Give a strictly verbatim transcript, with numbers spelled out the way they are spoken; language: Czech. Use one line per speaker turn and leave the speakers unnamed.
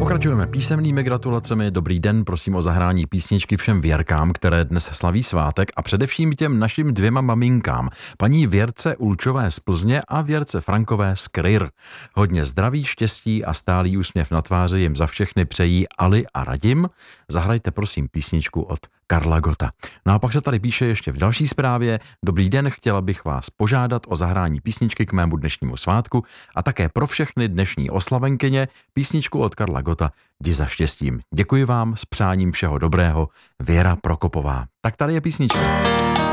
Pokračujeme písemnými gratulacemi. Dobrý den, prosím o zahrání písničky všem Věrkám, které dnes slaví svátek, a především těm našim dvěma maminkám, paní Věrce Ulčové z Plzně a Věrce Frankové z Kryr. Hodně zdraví, štěstí a stálý úsměv na tváři jim za všechny přejí Ali a Radim. Zahrajte prosím písničku od Karla Gotta. No a pak se tady píše ještě v další zprávě: Dobrý den, chtěla bych vás požádat o zahrání písničky k mému dnešnímu svátku a také pro všechny dnešní oslavenkyně písničku od Karla Gotta Jdi za štěstím. Děkuji vám, s přáním všeho dobrého, Věra Prokopová. Tak tady je písnička.